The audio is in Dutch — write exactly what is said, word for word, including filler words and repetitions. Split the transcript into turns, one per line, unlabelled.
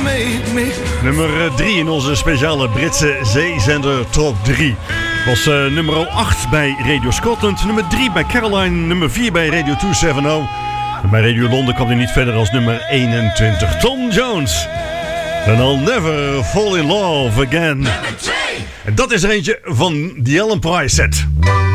Nummer drie in onze speciale Britse zeezender Top drie. Was uh, nummer acht bij Radio Scotland, nummer drie bij Caroline, nummer vier bij Radio tweehonderdzeventig. En bij Radio Londen kwam hij niet verder als nummer eenentwintig. Tom Jones. And I'll never fall in love again. En dat is er eentje van The Alan Price set.